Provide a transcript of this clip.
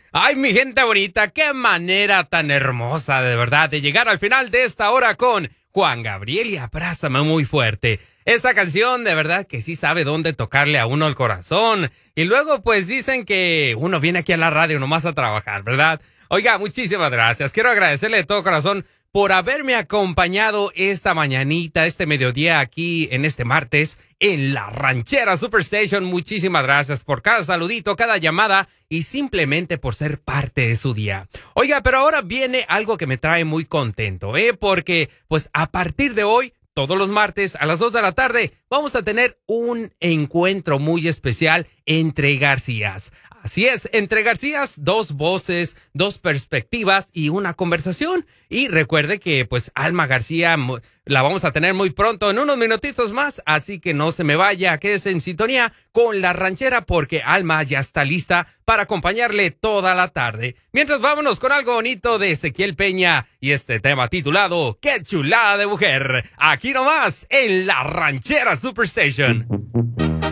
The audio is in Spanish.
Ay, mi gente bonita, qué manera tan hermosa, de verdad, de llegar al final de esta hora con Juan Gabriel y Abrázame muy fuerte. Esta canción, de verdad, que sí sabe dónde tocarle a uno el corazón. Y luego, pues, dicen que uno viene aquí a la radio nomás a trabajar, ¿verdad? Oiga, muchísimas gracias. Quiero agradecerle de todo corazón por haberme acompañado esta mañanita, este mediodía aquí en este martes en la Ranchera Superstation. Muchísimas gracias por cada saludito, cada llamada y simplemente por ser parte de su día. Oiga, pero ahora viene algo que me trae muy contento, porque pues a partir de hoy, todos los martes a las 2 de la tarde, vamos a tener un encuentro muy especial entre Garcías. Así es, entre Garcías, dos voces, dos perspectivas y una conversación. Y recuerde que pues Alma García la vamos a tener muy pronto, en unos minutitos más, así que no se me vaya, quédese en sintonía con La Ranchera porque Alma ya está lista para acompañarle toda la tarde. Mientras vámonos con algo bonito de Ezequiel Peña y este tema titulado ¡Qué chulada de mujer! Aquí nomás en La Ranchera Superstation.